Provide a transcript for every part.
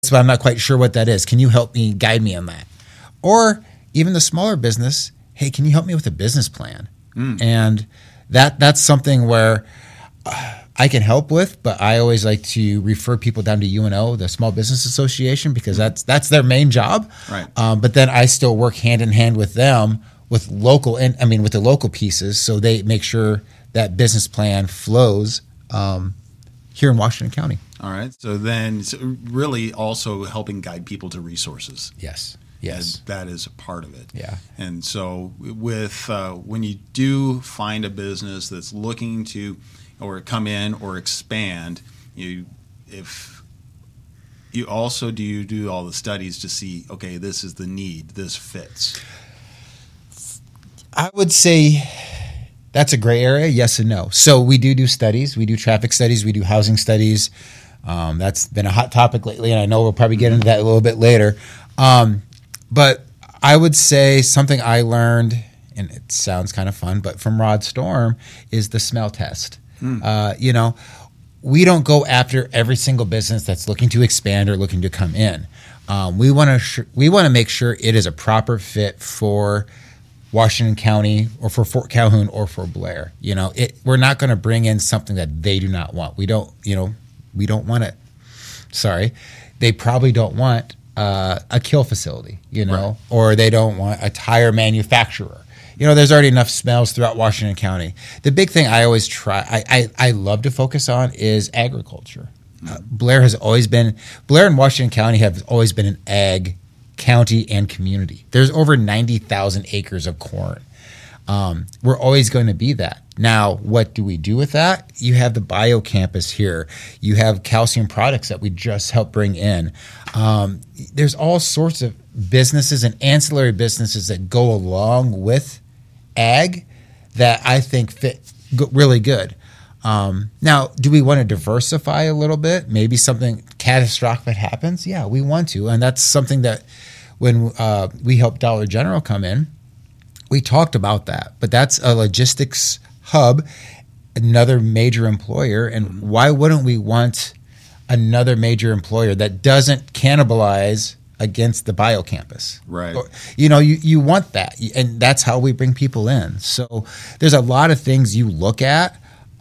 but I'm not quite sure what that is. Can you help me, guide me on that? Or even the smaller business, hey, can you help me with a business plan? And that's something where I can help with, but I always like to refer people down to UNO, the Small Business Association, because that's their main job. Right. But then I still work hand in hand with them with with the local pieces, so they make sure that business plan flows here in Washington County. All right. So then really also helping guide people to resources. Yes. And that is a part of it. Yeah. And so with when you do find a business that's looking to or come in or expand, do you do all the studies to see, okay, this is the need, this fits? I would say that's a gray area, yes and no. So we do studies. We do traffic studies. We do housing studies. That's been a hot topic lately, and I know we'll probably get into that a little bit later. But I would say something I learned, and it sounds kind of fun, but from Rod Storm, is the smell test. We don't go after every single business that's looking to expand or looking to come in. We want to make sure it is a proper fit for Washington County or for Fort Calhoun or for Blair. We're not going to bring in something that they do not want. We don't want it. Sorry, they probably don't want a kill facility, Right. or they don't want a tire manufacturer. There's already enough smells throughout Washington County. The big thing I always I love to focus on is agriculture. Blair and Washington County have always been an ag county and community. There's over 90,000 acres of corn. We're always going to be that. Now, what do we do with that? You have the biocampus here. You have calcium products that we just helped bring in. There's all sorts of businesses and ancillary businesses that go along with ag that I think fit really good. Now, do we want to diversify a little bit? Maybe something catastrophic happens? Yeah, we want to. And that's something that when we helped Dollar General come in, we talked about that. But that's a logistics hub, another major employer. And why wouldn't we want another major employer that doesn't cannibalize against the biocampus? Right. You want that. And that's how we bring people in. So there's a lot of things you look at,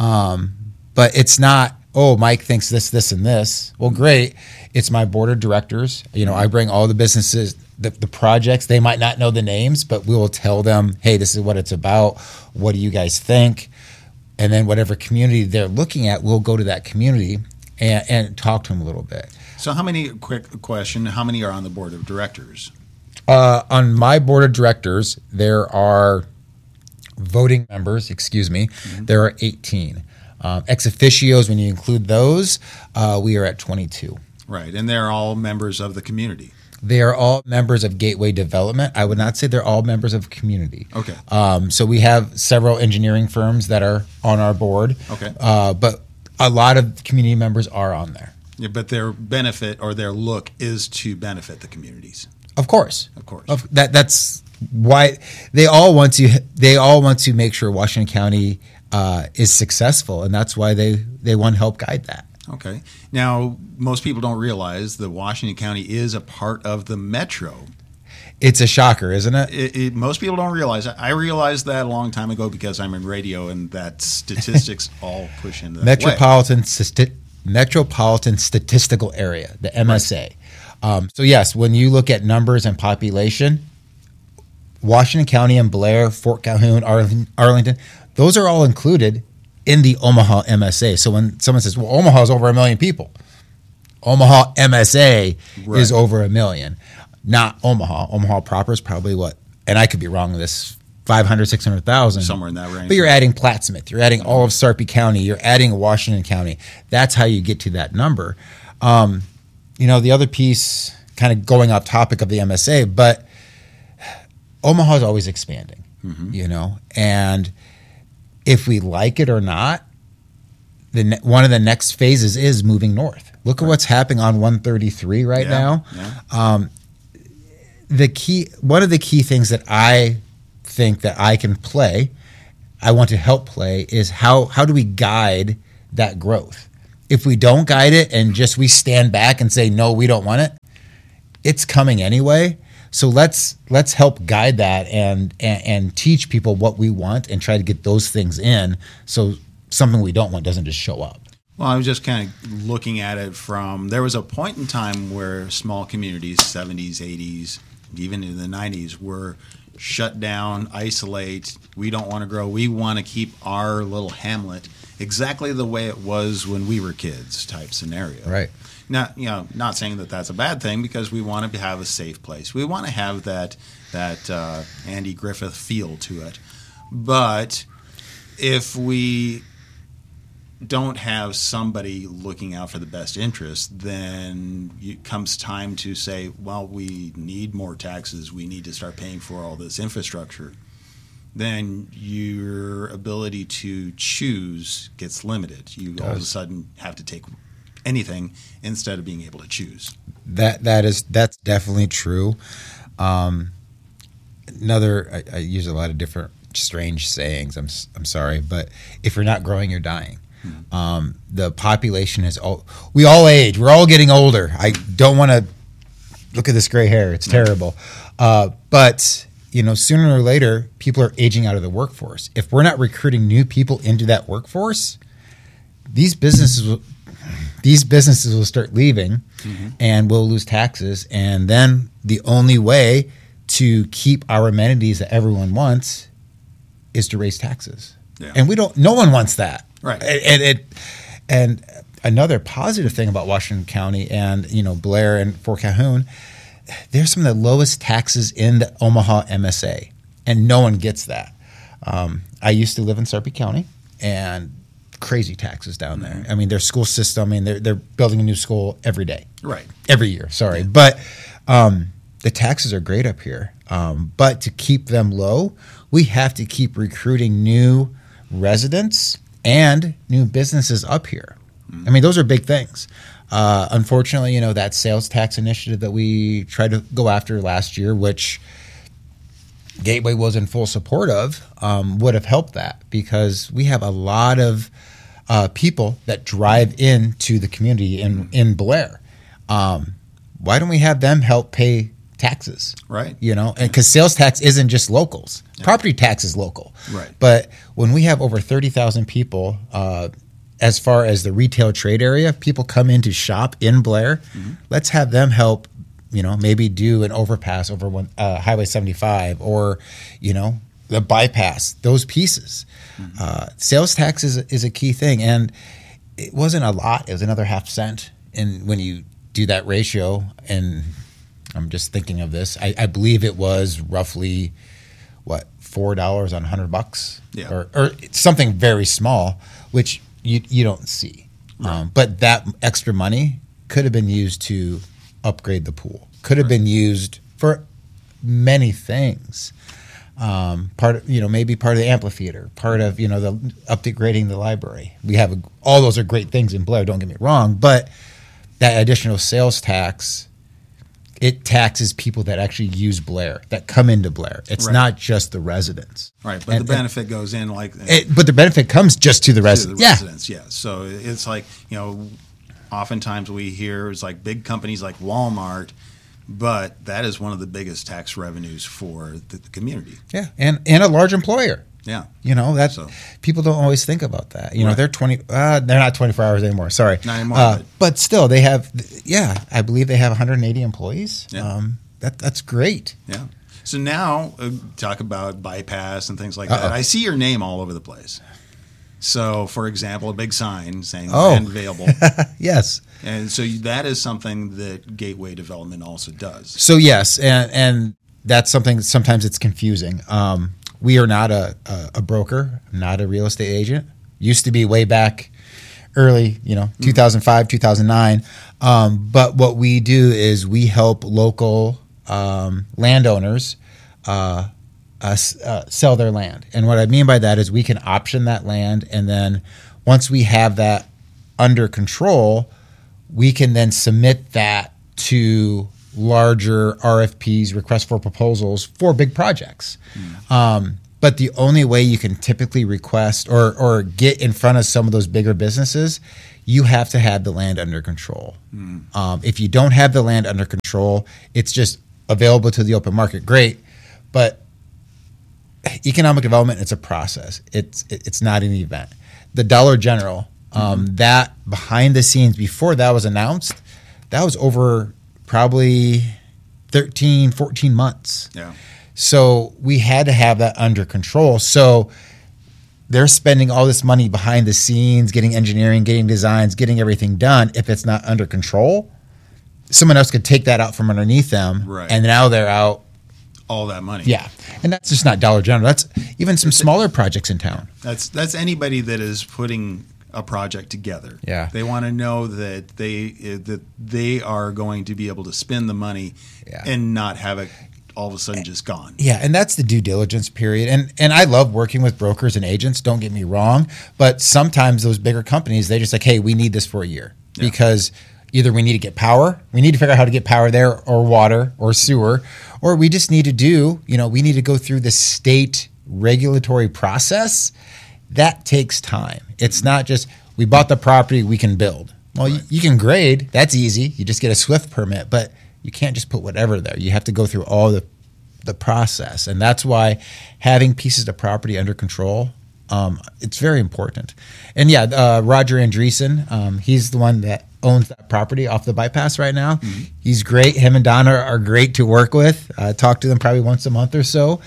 but it's not, oh, Mike thinks this, and this. Well, great. It's my board of directors. I bring all the businesses, the projects. They might not know the names, but we will tell them, hey, this is what it's about. What do you guys think? And then whatever community they're looking at, we'll go to that community and talk to them a little bit. So quick question, how many are on the board of directors? On my board of directors, there are voting members, there are 18. Ex officios, when you include those, we are at 22. Right, and they're all members of the community. They are all members of Gateway Development. I would not say they're all members of community. Okay. So we have several engineering firms that are on our board. Okay. But a lot of community members are on there. Yeah, but their benefit or their look is to benefit the communities. Of course. That's why they all want to make sure Washington County is successful, and that's why they want to help guide that. Okay. Now, most people don't realize that Washington County is a part of the metro. It's a shocker, isn't it? Most people don't realize that. I realized that a long time ago because I'm in radio, and that statistics all push into that Metropolitan Statistical Area, the MSA. Right. So yes, when you look at numbers and population, Washington County and Blair, Fort Calhoun, Arlington, those are all included in the Omaha MSA. So when someone says, well, Omaha is over 1 million people, Omaha MSA is over 1 million. Not Omaha. Omaha proper is probably what, and I could be wrong with this, 500, 600,000. Somewhere in that range. But you're adding Plattsmouth. You're adding all of Sarpy County. You're adding Washington County. That's how you get to that number. The other piece, kind of going off topic of the MSA, but Omaha is always expanding, and if we like it or not, one of the next phases is moving north. Look at what's happening on 133 right now. Yeah. One of the key things that I think that I can play, I want to help play, is how do we guide that growth? if we don't guide it and just we stand back and say, no, we don't want it, it's coming anyway. So let's help guide that and teach people what we want and try to get those things in so something we don't want doesn't just show up. Well, I was just kind of looking at it from, there was a point in time where small communities, 70s, 80s, even in the 90s, were shut down, isolate. We don't want to grow. We want to keep our little hamlet exactly the way it was when we were kids type scenario. Right. Now, not saying that that's a bad thing, because we want to have a safe place. We want to have that Andy Griffith feel to it. But if we don't have somebody looking out for the best interest, then it comes time to say, well, we need more taxes. We need to start paying for all this infrastructure. Then your ability to choose gets limited. You all of a sudden have to take anything instead of being able to choose. That's definitely true. I use a lot of different strange sayings. I'm sorry, but if you're not growing, you're dying. The population we all age. We're all getting older. I don't want to look at this gray hair. It's terrible. But sooner or later, people are aging out of the workforce. If we're not recruiting new people into that workforce, these businesses will start leaving, and we'll lose taxes. And then the only way to keep our amenities that everyone wants is to raise taxes. Yeah. And no one wants that. Right. And another positive thing about Washington County and Blair and Fort Calhoun, there's some of the lowest taxes in the Omaha MSA, and no one gets that. I used to live in Sarpy County, and crazy taxes down there. I mean, their school system, they're building a new school every day. Right. Every year, sorry. But the taxes are great up here. But to keep them low, we have to keep recruiting new residents and new businesses up here. I mean, those are big things. Unfortunately, that sales tax initiative that we tried to go after last year, which Gateway was in full support of, would have helped that, because we have a lot of people that drive into the community in Blair. Why don't we have them help pay taxes? Right. And because sales tax isn't just locals. Yeah. Property tax is local. Right. But when we have over 30,000 people, as far as the retail trade area, people come in to shop in Blair, let's have them help, maybe do an overpass over Highway 75 or, the bypass, those pieces. Sales tax is a key thing. And it wasn't a lot. It was another 0.5 cent. And when you do that ratio, and I'm just thinking of this, I believe it was roughly, $4 on $100? Yeah. Or something very small, which you don't see. Right. But that extra money could have been used to upgrade the pool, could have been used for many things. Maybe part of the amphitheater, part of, the upgrading the library. We have all those are great things in Blair, don't get me wrong, but that additional sales tax, it taxes people that actually use Blair, that come into Blair. It's not just the residents. Right, but the benefit goes in but the benefit comes just to the residents. Yeah. So it's like, oftentimes we hear it's like big companies like Walmart, but that is one of the biggest tax revenues for the community. Yeah, and a large employer. Yeah. People don't always think about that. They're not 24 hours anymore. Sorry. Not anymore. But still, they have, I believe they have 180 employees. Yeah. That's great. Yeah. So now talk about bypass and things like that. I see your name all over the place. So, for example, a big sign saying land available. Yes. And so that is something that Gateway Development also does. So, yes. And that's something that sometimes it's confusing. We are not a broker, not a real estate agent. Used to be way back early, 2005, 2009. But what we do is we help local landowners sell their land. And what I mean by that is we can option that land, and then once we have that under control, we can then submit that to larger RFPs, requests for proposals, for big projects. But the only way you can typically request or get in front of some of those bigger businesses, you have to have the land under control. If you don't have the land under control, it's just available to the open market. Great, but economic development, it's a process. It's not an event. The Dollar General, that behind the scenes before that was announced, that was over probably 13, 14 months. Yeah. So we had to have that under control. So they're spending all this money behind the scenes, getting engineering, getting designs, getting everything done. If it's not under control, someone else could take that out from underneath them. Right. And now they're out all that money. Yeah. And that's just not Dollar General. That's even some smaller projects in town. That's anybody that is putting a project together. Yeah. They want to know that they are going to be able to spend the money and not have it all of a sudden just gone. Yeah, and that's the due diligence period. And I love working with brokers and agents, don't get me wrong, but sometimes those bigger companies, they just like, hey, we need this for a year because either we need to get power, we need to figure out how to get power there, or water or sewer, or we just need to we need to go through the state regulatory process. That takes time. It's not just we bought the property, we can build. Well, you can grade, that's easy. You just get a SWIFT permit, but you can't just put whatever there. You have to go through all the process. And that's why having pieces of property under control, it's very important. And Roger Andreessen, he's the one that owns that property off the bypass right now. Mm-hmm. He's great. Him and Donna are great to work with. I talk to them probably once a month or so.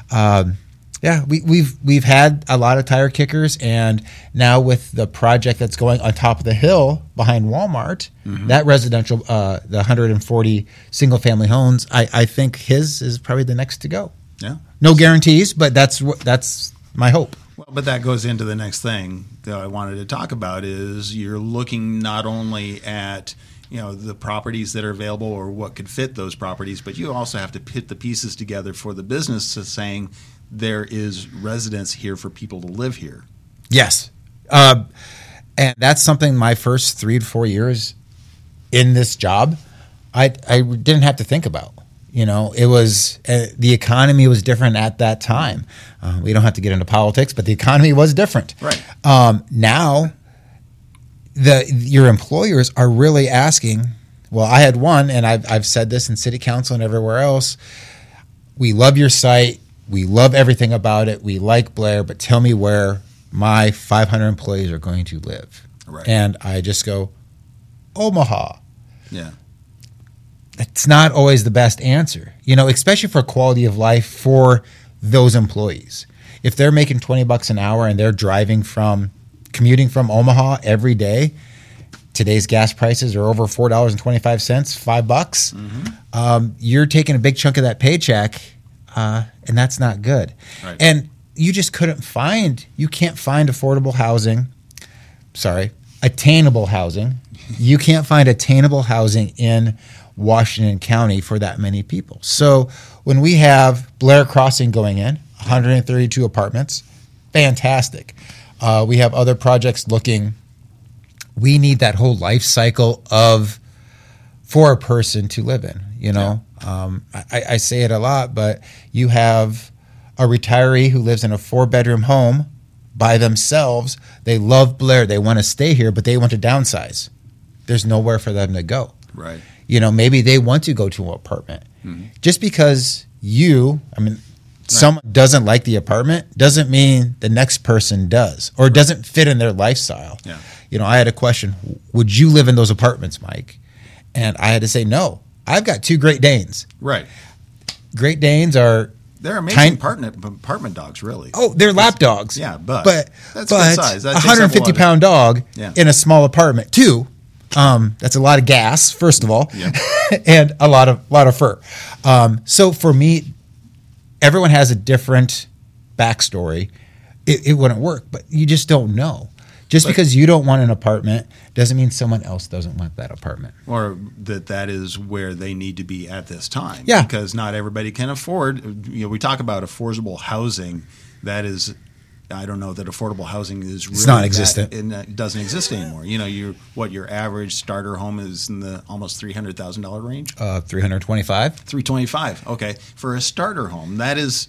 We've had a lot of tire kickers, and now with the project that's going on top of the hill behind Walmart, that residential, the 140 single family homes, I think his is probably the next to go. Yeah, no guarantees, but that's my hope. Well, but that goes into the next thing that I wanted to talk about is you're looking not only at the properties that are available or what could fit those properties, but you also have to put the pieces together for the business to saying there is residence here for people to live here. Yes. And that's something my first 3 to 4 years in this job, I didn't have to think about. It was the economy was different at that time. We don't have to get into politics, but the economy was different. Right. Now, your employers are really asking. Well, I had one, and I've said this in city council and everywhere else. We love your site. We love everything about it. We like Blair, but tell me where my 500 employees are going to live. Right. And I just go, Omaha. Yeah. That's not always the best answer, especially for quality of life for those employees. If they're making $20 an hour and they're commuting from Omaha every day, today's gas prices are over $4.25, $5. You're taking a big chunk of that paycheck, and that's not good. Right. And you just can't find affordable housing. Attainable housing. You can't find attainable housing in Washington County for that many people. So when we have Blair Crossing going in, 132 apartments, fantastic. We have other projects looking. We need that whole life cycle for a person to live in. I say it a lot, but you have a retiree who lives in a 4-bedroom home by themselves. They love Blair. They want to stay here, but they want to downsize. There's nowhere for them to go. Right. Maybe they want to go to an apartment. Just because someone doesn't like the apartment doesn't mean the next person does or doesn't fit in their lifestyle. Yeah. I had a question, would you live in those apartments, Mike? And I had to say no. I've got 2 Great Danes. Right. Great Danes are... They're amazing apartment dogs, really. Oh, they're lap dogs. Yeah, but that's good size. That a 150-pound dog in a small apartment, too. That's a lot of gas, first of all, and a lot of fur. So for me, everyone has a different backstory. It wouldn't work, but you just don't know. Because you don't want an apartment doesn't mean someone else doesn't want that apartment. Or that is where they need to be at this time. Yeah. Because not everybody can afford. We talk about affordable housing. That is, I don't know that affordable housing is really non-existent. It doesn't exist anymore. Your average starter home is in the almost $300,000 range. 325. 325. Okay, for a starter home, that is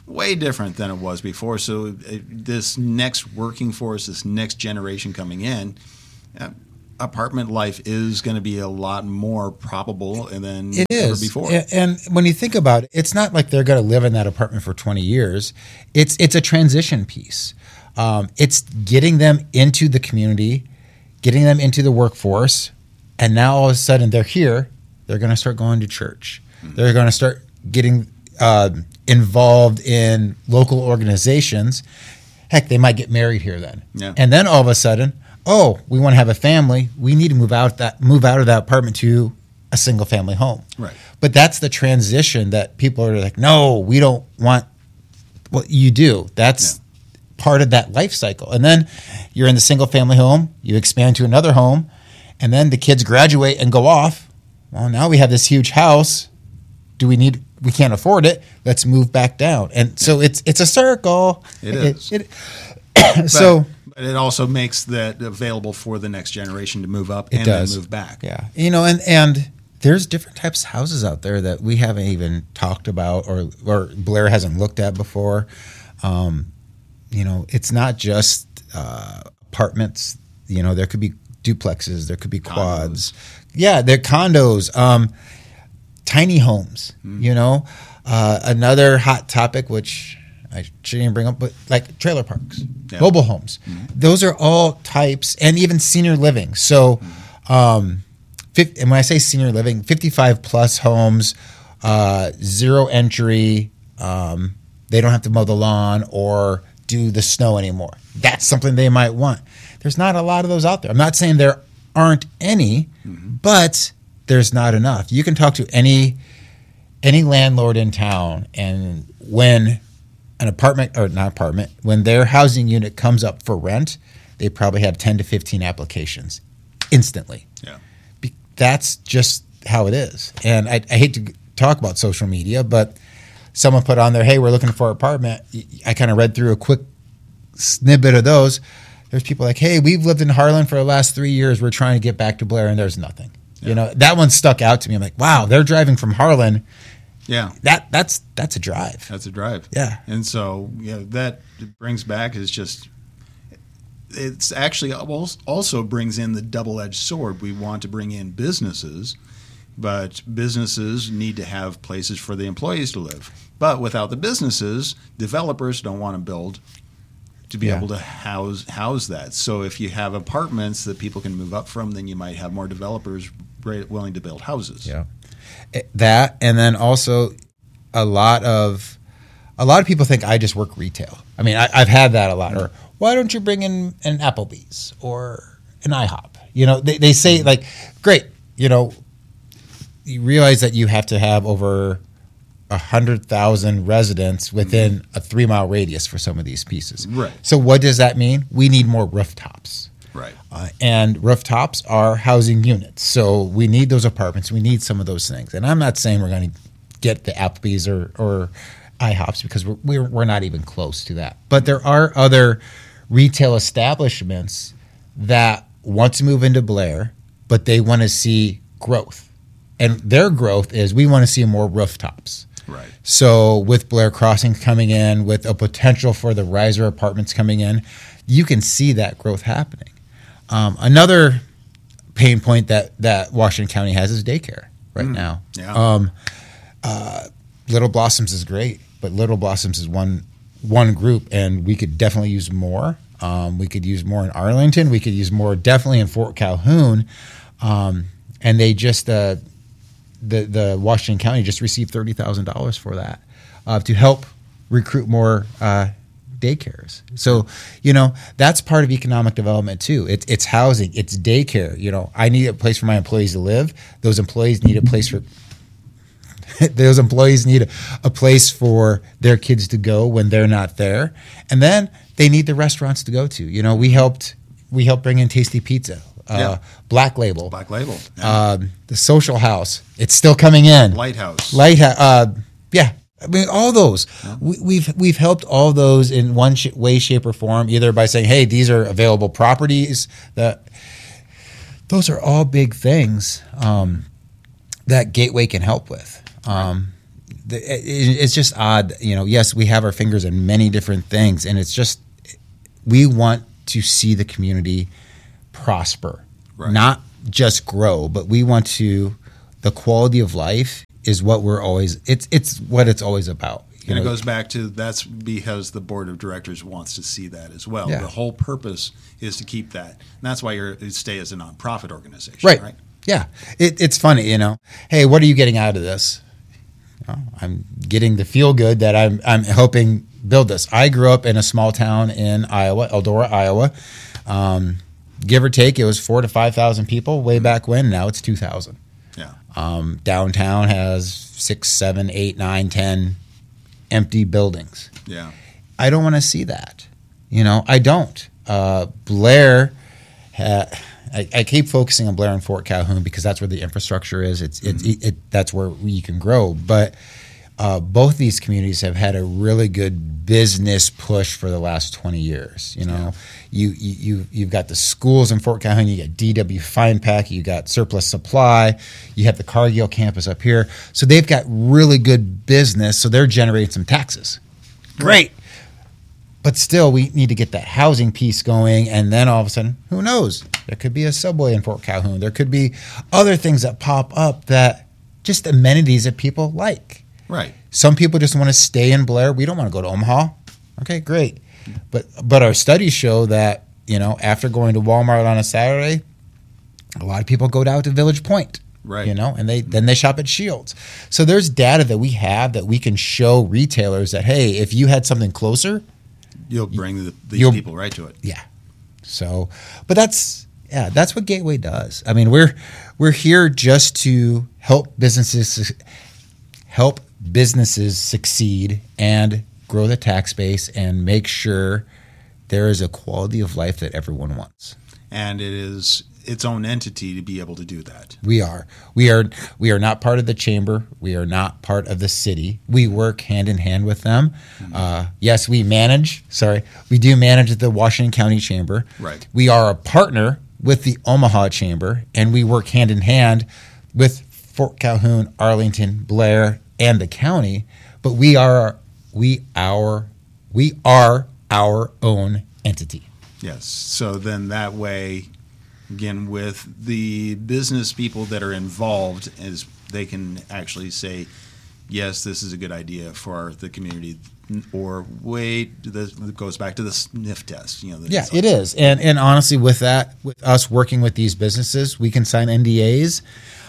way different than it was before. So this next working force, this next generation coming in, apartment life is going to be a lot more probable than ever before. And when you think about it, it's not like they're going to live in that apartment for 20 years. It's a transition piece. It's getting them into the community, getting them into the workforce, and now all of a sudden they're here. They're going to start going to church. Mm-hmm. They're going to start getting involved in local organizations. Heck, they might get married here then. Yeah. And then all of a sudden, we want to have a family. We need to move out of that apartment to a single family home. Right. But that's the transition that people are like, no, we don't want. Well, you do. That's part of that life cycle. And then you're in the single family home. You expand to another home, and then the kids graduate and go off. Well, now we have this huge house. We can't afford it. Let's move back down. And so it's a circle. It is. But it also makes that available for the next generation to move up and then move back. Yeah. And there's different types of houses out there that we haven't even talked about or Blair hasn't looked at before. It's not just apartments. There could be duplexes. There could be quads. Yeah, they're condos. Tiny homes. Another hot topic, which I shouldn't even bring up, but like trailer parks, mobile homes. Mm-hmm. Those are all types, and even senior living. So, and when I say senior living, 55 plus homes, zero entry. They don't have to mow the lawn or do the snow anymore. That's something they might want. There's not a lot of those out there. I'm not saying there aren't any, but there's not enough. You can talk to any landlord in town, and when when their housing unit comes up for rent, they probably have 10 to 15 applications instantly. Yeah. That's just how it is. And I hate to talk about social media, but someone put on there, hey, we're looking for an apartment. I kind of read through a quick snippet of those. There's people like, hey, we've lived in Harlan for the last 3 years. We're trying to get back to Blair, and there's nothing. Yeah. That one stuck out to me. I'm like, wow, they're driving from Harlan. Yeah, that's a drive. That's a drive. Yeah, and so that brings back it's actually also brings in the double-edged sword. We want to bring in businesses, but businesses need to have places for the employees to live. But without the businesses, developers don't want to build to be able to house that. So if you have apartments that people can move up from, then you might have more developers willing to build houses. Yeah. That, and then also a lot of people think I just work retail. I mean, I've had that a lot. Or why don't you bring in an Applebee's or an IHOP? They say like, great. You realize that you have to have over 100,000 residents within a 3-mile radius for some of these pieces. Right. So what does that mean? We need more rooftops. Right. And rooftops are housing units. So we need those apartments. We need some of those things. And I'm not saying we're going to get the Applebee's or IHOPs because we're not even close to that. But there are other retail establishments that want to move into Blair, but they want to see growth. And their growth is we want to see more rooftops. Right. So with Blair Crossing coming in, with a potential for the Riser apartments coming in, you can see that growth happening. Another pain point that Washington County has is daycare right now. Yeah. Little Blossoms is great, but Little Blossoms is one group, and we could definitely use more. We could use more in Arlington. We could use more definitely in Fort Calhoun. And they just the Washington County just received $30,000 for that to help recruit more daycares. So, that's part of economic development too. It's housing, it's daycare. I need a place for my employees to live. Those employees need a place for a place for their kids to go when they're not there. And then they need the restaurants to go to. We helped bring in Tasty Pizza. Black Label. Yeah. The Social House. It's still coming in. Lighthouse. Yeah. I mean, all those. Yeah. We've helped all those in one way, shape, or form, either by saying, hey, these are available properties. Those are all big things that Gateway can help with. it's just odd. Yes, we have our fingers in many different things, and it's just we want to see the community prosper, right. Not just grow, but we want to. The quality of life is what we're always. It's what it's always about. And it goes back to that's because the board of directors wants to see that as well. Yeah. The whole purpose is to keep that. And that's why you stay as a nonprofit organization, right? Yeah. It's funny, Hey, what are you getting out of this? I'm getting the feel good that I'm helping build this. I grew up in a small town in Iowa, Eldora, Iowa. Give or take, it was 4,000 to 5,000 people way back when. Now it's 2,000. Yeah. Downtown has 6, 7, 8, 9, 10 empty buildings. Yeah. I don't want to see that. I don't. Blair, I keep focusing on Blair and Fort Calhoun because that's where the infrastructure is. That's where you can grow. But both these communities have had a really good business push for the last 20 years. You've got the schools in Fort Calhoun. You got DW Fine Pack. You got Surplus Supply. You have the Cargill campus up here. So they've got really good business. So they're generating some taxes. Great. But still, we need to get that housing piece going. And then all of a sudden, who knows? There could be a Subway in Fort Calhoun. There could be other things that pop up that just amenities that people like. Right. Some people just want to stay in Blair. We don't want to go to Omaha. Okay, great. But our studies show that, after going to Walmart on a Saturday, a lot of people go down to Village Point. Right. And they shop at Shields. So there's data that we have that we can show retailers that, hey, if you had something closer, you'll bring these people right to it. Yeah. So, but that's what Gateway does. I mean, we're here just to help businesses succeed and grow the tax base and make sure there is a quality of life that everyone wants. And it is its own entity to be able to do that. We are not part of the chamber. We are not part of the city. We work hand in hand with them. Mm-hmm. Yes, we do manage the Washington County Chamber. Right. We are a partner with the Omaha Chamber, and we work hand in hand with Fort Calhoun, Arlington, Blair, and the county. But we are our own entity. Yes. So then that way, again, with the business people that are involved, as they can actually say, yes, this is a good idea for the community, or wait, this goes back to the sniff test. It is. And honestly, with that, with us working with these businesses, we can sign NDAs.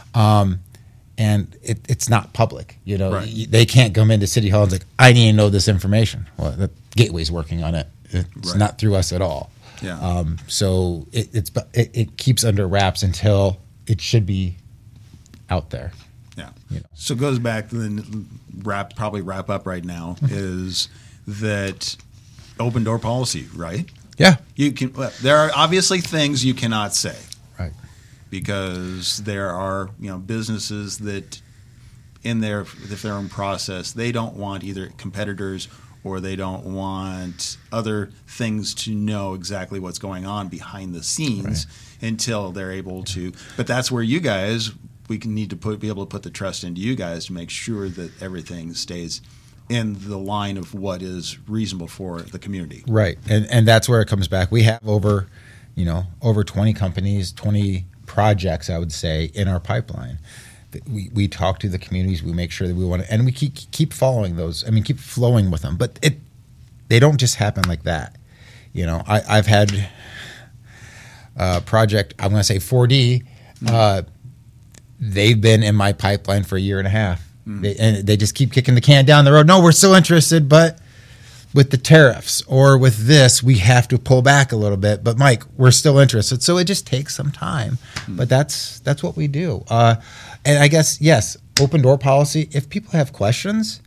And it's not public. Right. They can't come into City Hall and say, I need to know this information. Well, the Gateway's working on it. It's not through us at all. Yeah. So it keeps under wraps until it should be out there. Yeah. So it goes back to the wrap up right now is that open door policy, right? Yeah. There are obviously things you cannot say. Right. Because there are businesses that in their own process, they don't want either competitors or they don't want other things to know exactly what's going on behind the scenes until they're able to. But that's where you guys, we need to be able to put the trust into you guys to make sure that everything stays in the line of what is reasonable for the community. Right. And that's where it comes back. We have over 20 companies, 20 projects, I would say, in our pipeline. We talk to the communities. We make sure that we want to, and we keep following those. I mean, keep flowing with them. But they don't just happen like that. I've had a project. I'm going to say 4D. They've been in my pipeline for a year and a half, and they just keep kicking the can down the road. No, we're still interested, but with the tariffs or with this, we have to pull back a little bit. But Mike, we're still interested. So it just takes some time. But that's what we do. And I guess, yes, open door policy. If people have questions,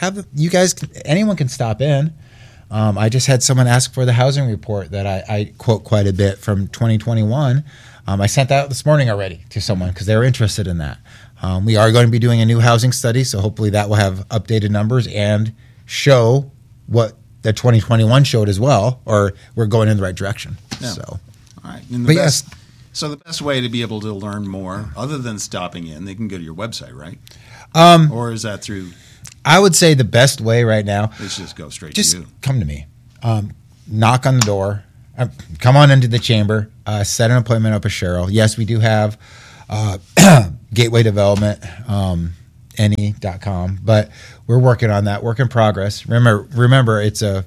anyone can stop in. I just had someone ask for the housing report that I quote quite a bit from 2021. I sent that out this morning already to someone because they were interested in that. We are going to be doing a new housing study, so hopefully that will have updated numbers and show what the 2021 showed as well, or we're going in the right direction. Yeah. So, all right. So the best way to be able to learn more, other than stopping in, they can go to your website, right? Or is that through? I would say the best way right now, Let's just go straight just to you. come to me. Knock on the door. Come on into the chamber. Set an appointment up with Cheryl. Yes, we do have Gateway Development, NE.com, but we're working on that. Work in progress. Remember,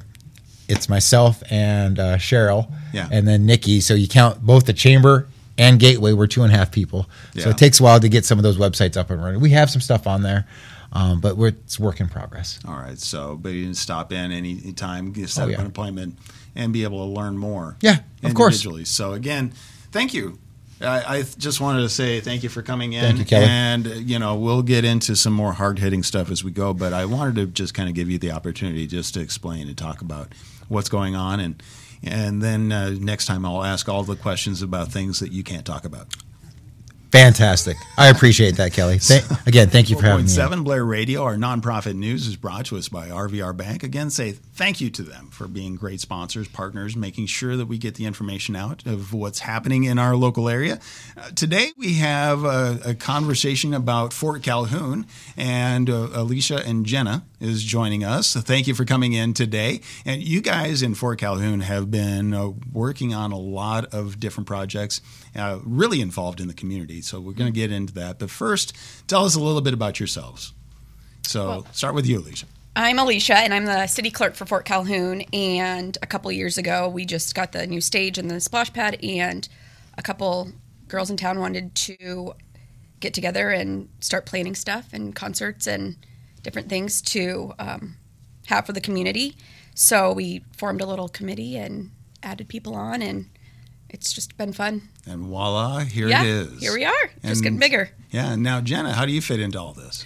it's myself and Cheryl, and then Nikki. So you count both the chamber and Gateway. We're 2.5 people. Yeah. So it takes a while to get some of those websites up and running. We have some stuff on there, but it's work in progress. All right. So, but you can stop in any time, set up an appointment, and be able to learn more. Yeah, of course. Individually. So again, thank you. I just wanted to say thank you for coming in. Thank you, Kelly. And, we'll get into some more hard-hitting stuff as we go, but I wanted to just kind of give you the opportunity just to explain and talk about what's going on. And then next time I'll ask all the questions about things that you can't talk about. Fantastic. I appreciate that, Kelly. Again, thank you for having me. 4.7 Blair Radio, our nonprofit news, is brought to us by RVR Bank. Again, say thank you to them for being great sponsors, partners, making sure that we get the information out of what's happening in our local area. Today, we have a conversation about Fort Calhoun, and Alicia and Jenna is joining us. So thank you for coming in today. And you guys in Fort Calhoun have been working on a lot of different projects, really involved in the community. So we're going to get into that. But first, tell us a little bit about yourselves. So start with you, Alicia. I'm Alicia, and I'm the city clerk for Fort Calhoun. And a couple of years ago, we just got the new stage and the splash pad, and a couple girls in town wanted to get together and start planning stuff and concerts and different things to have for the community. So we formed a little committee and added people on, and it's just been fun. And voila, here it is. Here we are, just getting bigger. Yeah, and now Jenna, how do you fit into all this?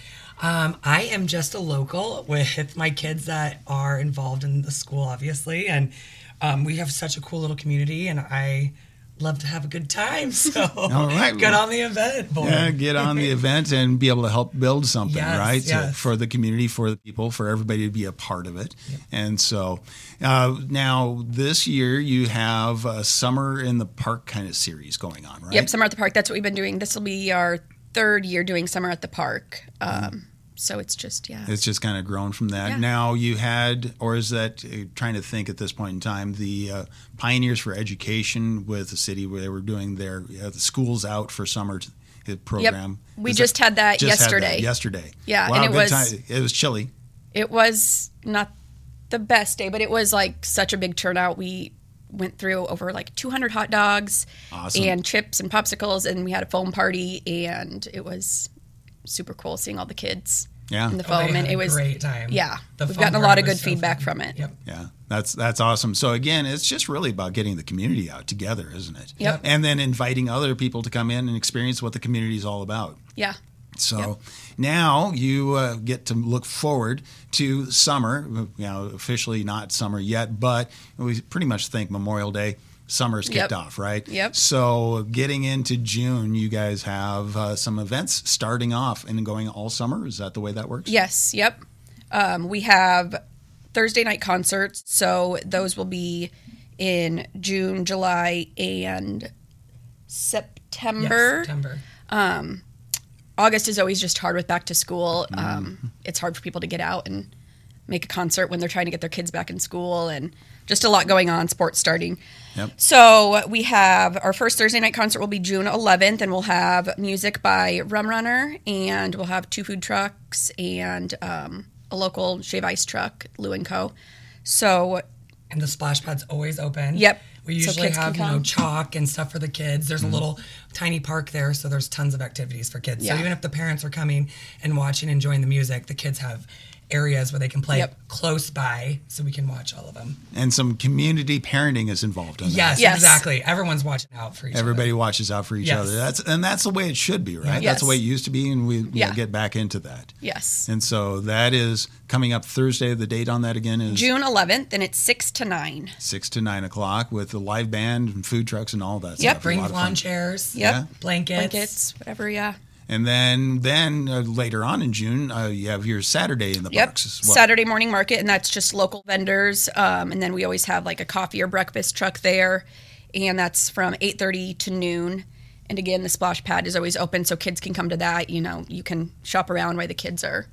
I am just a local with my kids that are involved in the school, obviously, and we have such a cool little community, and I love to have a good time, so all right. Get on the event board. Yeah, get on the event and be able to help build something, right? Yes. For the community, for the people, for everybody to be a part of it. Yep. And so now this year you have a Summer in the Park kind of series going on, right? Yep, Summer at the Park. That's what we've been doing. This will be our 3rd year doing Summer at the Park. So it's just, It's just kind of grown from that. Yeah. Now you had, or is that, trying to think at this point in time, the Pioneers for Education with the city where they were doing their the schools out for summer program. Yep. We just had that yesterday. Yeah, wow, and it was chilly. It was not the best day, but it was like such a big turnout. We went through over like 200 hot dogs and chips and popsicles, and we had a foam party, and it was super cool seeing all the kids in the foam, and it was a great time. Yeah, we've gotten a lot of good feedback from it. Yep. Yeah, that's awesome. So again, it's just really about getting the community out together, isn't it? Yep. And then inviting other people to come in and experience what the community is all about. Yeah. So now you get to look forward to summer. Officially not summer yet, but we pretty much think Memorial Day. Summer's kicked off, right? Yep. So getting into June, you guys have some events starting off and going all summer. Is that the way that works? Yes. Yep. We have Thursday night concerts, so those will be in June, July, and September. Yes, September. August is always just hard with back to school. It's hard for people to get out and make a concert when they're trying to get their kids back in school, and just a lot going on, sports starting. Yep. So we have our first Thursday night concert will be June 11th, and we'll have music by Rum Runner, and we'll have 2 food trucks and a local shave ice truck, Lou & Co. So, and the splash pad's always open. Yep. We usually have chalk and stuff for the kids. There's a little tiny park there, so there's tons of activities for kids. Yeah. So even if the parents are coming and watching, enjoying the music, the kids have areas where they can play close by, so we can watch all of them. And some community parenting is involved in that. Yes, exactly. Everyone's watching out for each other. Everybody watches out for each other. That's the way it should be, right? Yes. That's the way it used to be, and we get back into that. Yes. And so that is coming up Thursday. The date on that again is June 11th, and it's 6 to 9. 6 to 9 o'clock with the live band and food trucks and all that Yep. stuff. Bring lawn chairs. Yep. Blankets, whatever. Yeah. And then later on in June, you have your Saturday in the parks as well. Saturday morning market, and that's just local vendors. And then we always have like a coffee or breakfast truck there, and that's from 8:30 to noon. And again, the splash pad is always open, so kids can come to that. You can shop around while the kids are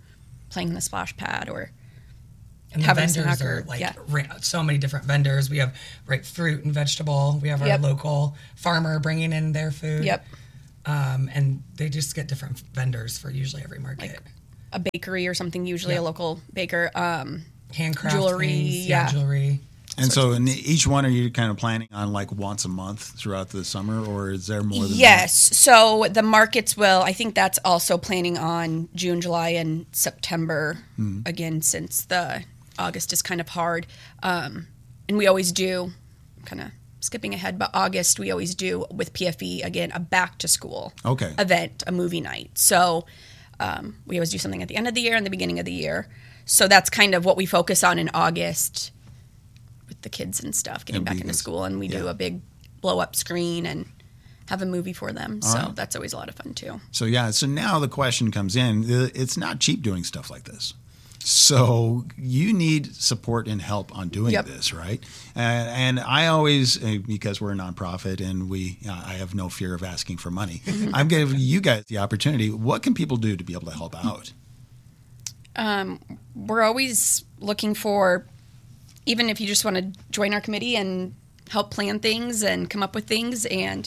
playing in the splash pad or And the having a vendors snack are or- like yeah. so many different vendors. We have fruit and vegetable. We have our Yep. local farmer bringing in their food. Yep. And they just get different vendors for usually every market. a bakery or something, usually a local baker. Handcraft jewelry, things, yeah. jewelry. And so, in each one, are you kind of planning on like once a month throughout the summer, or is there more than Yes. So the markets will, I think that's also planning on June, July, and September again, since the August is kind of hard. And we always do, kind of skipping ahead, but August, we always do with PFE, again, a back to school Okay. event, a movie night. So we always do something at the end of the year and the beginning of the year. So that's kind of what we focus on in August with the kids and stuff, getting back into because- school. And we do yeah. a big blow up screen and have a movie for them. So right. that's always a lot of fun too. So so now the question comes in. It's not cheap doing stuff like this. So you need support and help on doing Yep. this, right? And I always, because we're a nonprofit and I have no fear of asking for money. I'm giving you guys the opportunity. What can people do to be able to help out? We're always looking for, even if you just want to join our committee and help plan things and come up with things and,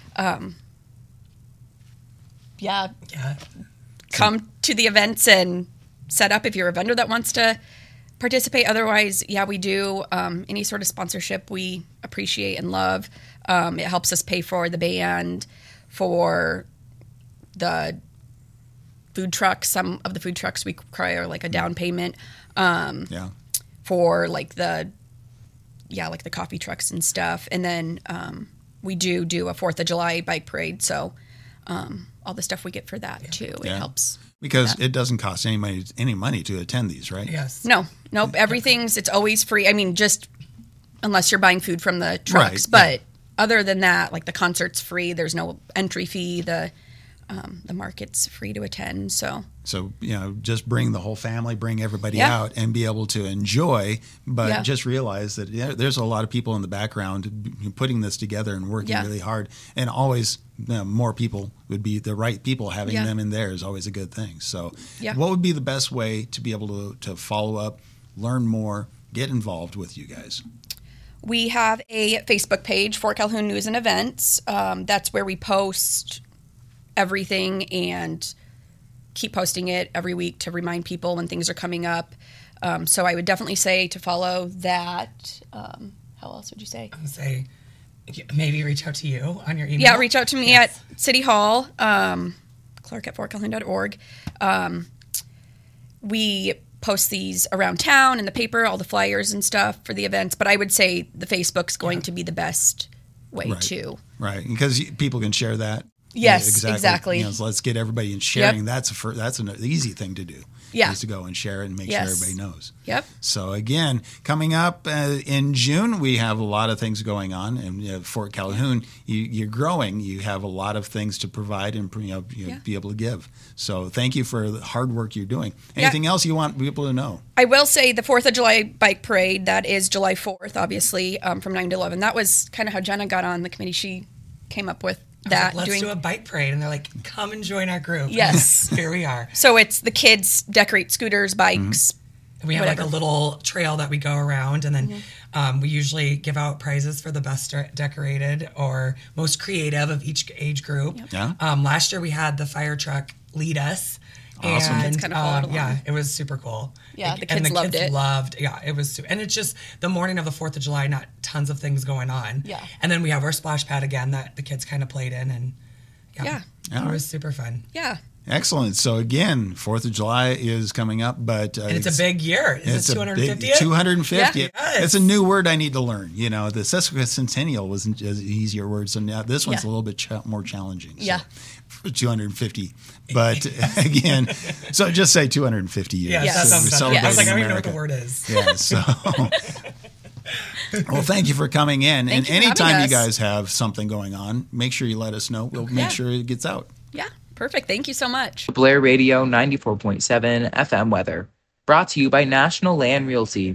Yeah. come to the events and set up if you're a vendor that wants to participate. Otherwise, yeah, we do any sort of sponsorship we appreciate and love. It helps us pay for the band, for the food trucks. Some of the food trucks we require like a down payment Yeah. for like the coffee trucks and stuff. And then we do a 4th of July bike parade. So all the stuff we get for that too, it Yeah. helps. Because it doesn't cost any money to attend these, right? Yes. Nope. It's always free. I mean, just unless you're buying food from the trucks. Right, But other than that, like the concert's free. There's no entry fee. The market's free to attend. So So, just bring the whole family, bring everybody Yeah. out and be able to enjoy, but Yeah. just realize that there's a lot of people in the background putting this together and working Yeah. really hard. And always more people would be the right people. Having Yeah. them in there is always a good thing. So Yeah. what would be the best way to be able to follow up, learn more, get involved with you guys? we have a Facebook page, Fort Calhoun News and Events. That's where we post everything and keep posting it every week to remind people when things are coming up. So I would definitely say to follow that. How else would you say? I would say maybe reach out to you on your email. Yeah, reach out to me at City Hall, Clark at fortcalhoun.org. We post these around town in the paper, all the flyers and stuff for the events. But I would say the Facebook's going to be the best way Right. to. Right. Because people can share that. Yes, exactly. So let's get everybody in sharing. Yep. That's an easy thing to do. Yeah. Is to go and share it and make Yes. sure everybody knows. Yep. So again, coming up in June, we have a lot of things going on, and Fort Calhoun, you're growing. You have a lot of things to provide and be able to give. So thank you for the hard work you're doing. Anything else you want people to know? I will say the 4th of July bike parade, that is July 4th, obviously, from 9 to 11. That was kind of how Jenna got on the committee. She came up with that. Let's do a bike parade. And they're like, come and join our group. Yes. Here we are. So it's the kids decorate scooters, bikes. We have Whatever. like a little trail that we go around, and then we usually give out prizes for the best decorated or most creative of each age group. Yeah. Last year we had the fire truck lead us. Awesome. And, Kids kinda followed along. yeah, it was super cool. Yeah, the And kids loved it. Yeah, it was, and it's just the morning of the 4th of July, not tons of things going on. Yeah. And then we have our splash pad again that the kids kind of played in, and Yeah. it was super fun. Yeah. Excellent. So again, 4th of July is coming up, but And it's a big year. Is it 250th? 250th. Yeah. Yes. It's a new word I need to learn. The sesquicentennial was an easier word, so now this one's Yeah. a little bit more challenging. So, Yeah. for 250. But again, so just say 250 years. Yeah, Yes. that So sounds we're better. I was like, I celebrating don't even know what the America. word is. Yeah, so well, thank you for coming in. Thank And you for having anytime you us. guys have something going on, make sure you let us know. We'll make sure it gets out. Yeah. Perfect. Thank you so much. Blair Radio 94.7 FM weather. Brought to you by National Land Realty.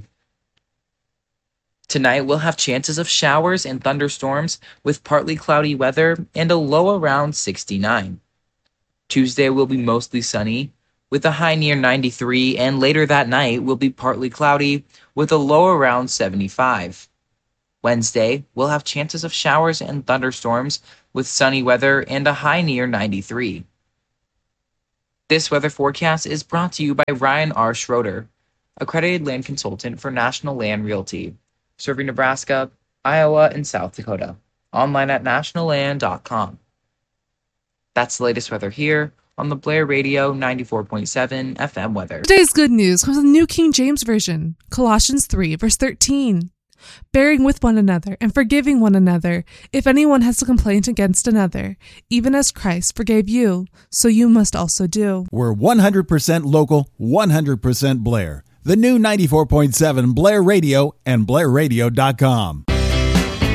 Tonight we'll have chances of showers and thunderstorms with partly cloudy weather and a low around 69. Tuesday will be mostly sunny with a high near 93, and later that night will be partly cloudy with a low around 75. Wednesday, we'll have chances of showers and thunderstorms with sunny weather and a high near 93. This weather forecast is brought to you by Ryan R. Schroeder, accredited land consultant for National Land Realty, serving Nebraska, Iowa, and South Dakota. Online at nationalland.com. That's the latest weather here on the Blair Radio 94.7 FM weather. Today's good news comes from the New King James Version, Colossians 3, verse 13. Bearing with one another and forgiving one another, if anyone has a complaint against another, even as Christ forgave you, so you must also do. We're 100% local, 100% Blair. The new 94.7 Blair Radio and BlairRadio.com.